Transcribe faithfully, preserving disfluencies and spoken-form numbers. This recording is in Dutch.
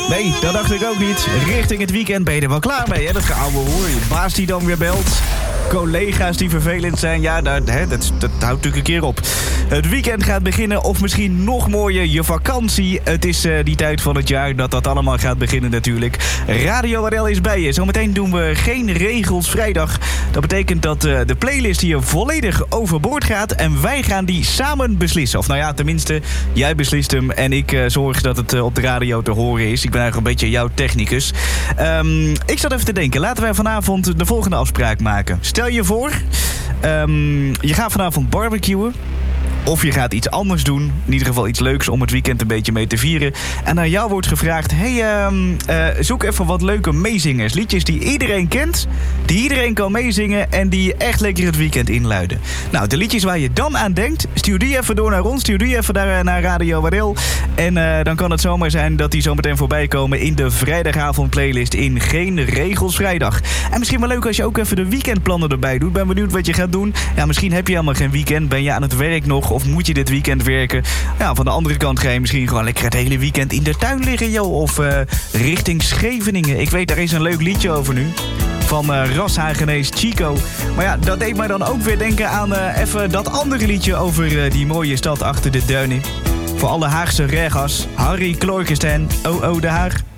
Nee, dat dacht ik ook niet. Richting het weekend ben je er wel klaar mee, hè? Dat geouwe hoor. Je baas die dan weer belt. Collega's die vervelend zijn. Ja, dat, hè, dat, dat houdt natuurlijk een keer op. Het weekend gaat beginnen. Of misschien nog mooier, je vakantie. Het is uh, die tijd van het jaar dat dat allemaal gaat beginnen natuurlijk. Radio R L is bij je. Zometeen doen we geen regels vrijdag. Dat betekent dat uh, de playlist hier volledig overboord gaat. En wij gaan die samen beslissen. Of nou ja, tenminste, jij beslist hem. En ik uh, zorg dat het uh, op de radio te horen is. Ik ben eigenlijk een beetje jouw technicus. Um, ik zat even te denken. Laten wij vanavond de volgende afspraak maken. Stel je voor, um, je gaat vanavond barbecuen. Of je gaat iets anders doen. In ieder geval iets leuks om het weekend een beetje mee te vieren. En aan jou wordt gevraagd... Hey, um, uh, zoek even wat leuke meezingers. Liedjes die iedereen kent. Die iedereen kan meezingen. En die echt lekker het weekend inluiden. Nou, de liedjes waar je dan aan denkt... Stuur die even door naar ons. Stuur die even daar, naar Radio R L. En uh, dan kan het zomaar zijn dat die zometeen voorbij komen... in de vrijdagavond playlist in Geen Regels Vrijdag. En misschien wel leuk als je ook even de weekendplannen erbij doet. Ben benieuwd wat je gaat doen. Ja, misschien heb je helemaal geen weekend. Ben je aan het werk nog... Of moet je dit weekend werken? Ja, van de andere kant ga je misschien gewoon lekker het hele weekend in de tuin liggen, joh. Of uh, richting Scheveningen. Ik weet, daar is een leuk liedje over nu. Van uh, Rashagenees Chico. Maar ja, dat deed mij dan ook weer denken aan uh, even dat andere liedje over uh, die mooie stad achter de duinen. Voor alle Haagse regas. Harry Kloorkestein. Oh, oh, de Haag.